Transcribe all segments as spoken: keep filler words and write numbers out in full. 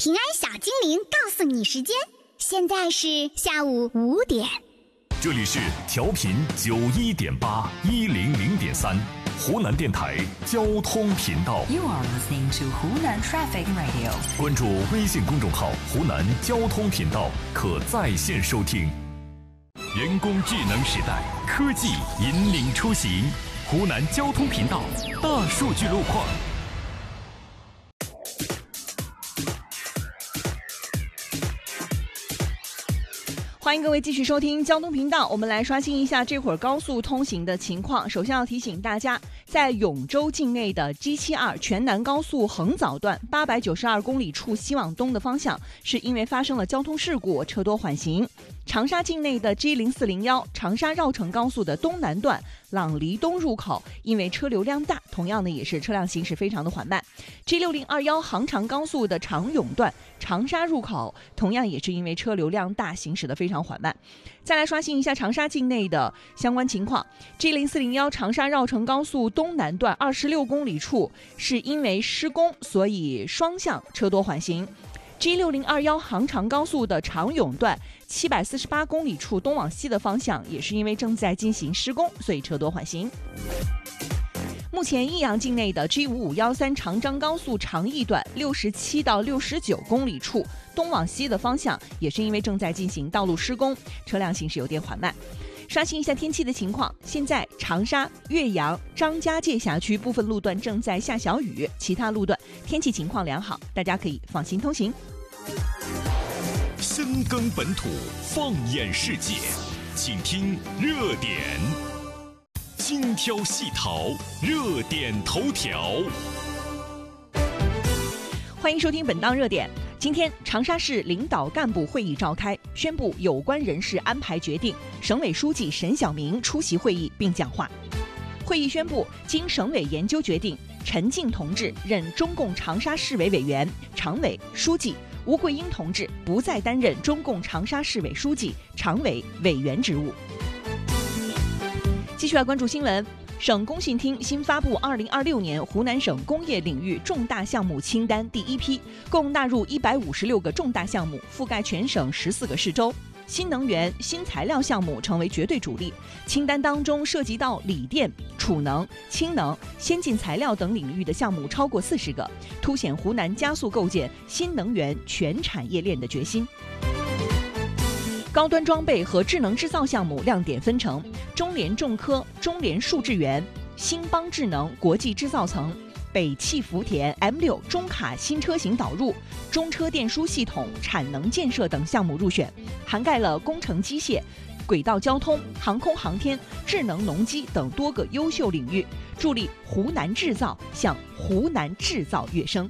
平安小精灵告诉你时间，现在是下午五点。 这里是调频九一点八一零零点三，湖南电台交通频道。 You are listening to Hunan Traffic Radio。 关注微信公众号“湖南交通频道”，可在线收听。人工智能时代，科技引领出行。湖南交通频道大数据路况。 欢迎各位继续收听交通频道，我们来刷新一下这会儿高速通行的情况。首先要提醒大家，在永州境内的 G 七二 全南高速横枣段八百九十二公里处西往东的方向，是因为发生了交通事故，车多缓行。长沙境内的 G 零四零一 长沙绕城高速的东南段朗黎东入口，因为车流量大，同样呢也是车辆行驶非常的缓慢。G 六零二一 杭长高速的长永段长沙入口，同样也是因为车流量大，行驶的非常缓慢。再来刷新一下长沙境内的相关情况， G 零四零一 长沙绕城高速东南段二十六公里处是因为施工，所以双向车多缓行。G 六零二一 杭长高速的长永段七百四十八公里处东往西的方向，也是因为正在进行施工，所以车多缓行。目前益阳境内的 G 五五一三 长张高速长义段六十七到六十九公里处东往西的方向，也是因为正在进行道路施工，车辆行驶有点缓慢。刷新一下天气的情况，现在长沙、岳阳、张家界辖区部分路段正在下小雨，其他路段天气情况良好，大家可以放心通行。 深耕本土，放眼世界，请听热点。精挑细淘，热点头条。 欢迎收听本档热点。今天，长沙市领导干部会议召开，宣布有关人事安排决定，省委书记沈晓明出席会议并讲话。会议宣布，经省委研究决定，陈静同志任中共长沙市委委员、常委、书记，吴桂英同志不再担任中共长沙市委书记、常委、委员职务。继续来关注新闻。省工信厅新发布二零二六年湖南省工业领域重大项目清单第一批，共纳入一百五十六个重大项目，覆盖全省十四个市州。新能源、新材料项目成为绝对主力。清单当中涉及到锂电、储能、氢能、先进材料等领域的项目超过四十个，凸显湖南加速构建新能源全产业链的决心。高端装备和智能制造项目亮点纷呈，中联重科、中联数智源、兴邦智能国际制造层、北汽福田 M 六 中卡新车型导入、中车电输系统产能建设等项目入选，涵盖了工程机械、轨道交通、航空航天、智能农机等多个优秀领域，助力湖南制造向湖南制造跃升。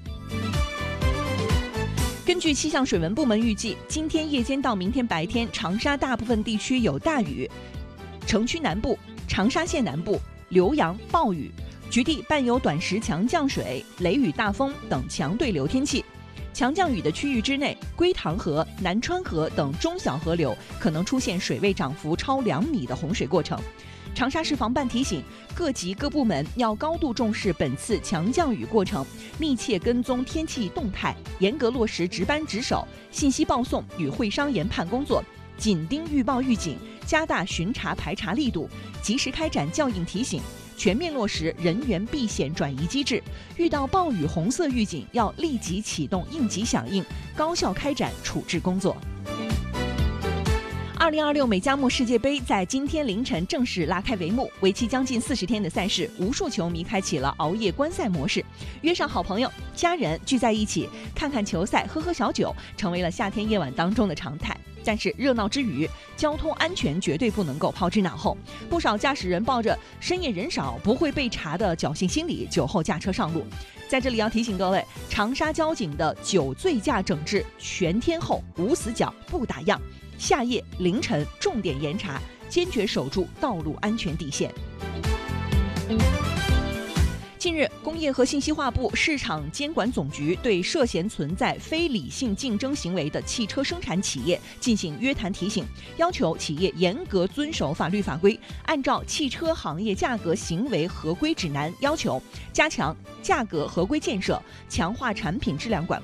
根据气象水文部门预计，今天夜间到明天白天，长沙大部分地区有大雨，城区南部、长沙县南部、浏阳暴雨，局地伴有短时强降水、雷雨大风等强对流天气。强降雨的区域之内，归塘河、南川河等中小河流可能出现水位涨幅超两米的洪水过程。长沙市防办提醒，各级各部门要高度重视本次强降雨过程，密切跟踪天气动态，严格落实值班值守、信息报送与会商研判工作，紧盯预报预警，加大巡查排查力度，及时开展校应提醒，全面落实人员避险转移机制。遇到暴雨红色预警，要立即启动应急响应，高效开展处置工作。二零二六美加墨世界杯在今天凌晨正式拉开帷幕，为期将近四十天的赛事，无数球迷开启了熬夜观赛模式，约上好朋友、家人聚在一起看看球赛，喝喝小酒，成为了夏天夜晚当中的常态。但是热闹之余，交通安全绝对不能够抛之脑后。不少驾驶人抱着深夜人少不会被查的侥幸心理，酒后驾车上路。在这里要提醒各位，长沙交警的酒醉驾整治全天候无死角不打烊，夏夜凌晨重点严查，坚决守住道路安全底线。近日，工业和信息化部市场监管总局对涉嫌存在非理性竞争行为的汽车生产企业进行约谈提醒，要求企业严格遵守法律法规，按照汽车行业价格行为合规指南要求，加强价格合规建设，强化产品质量管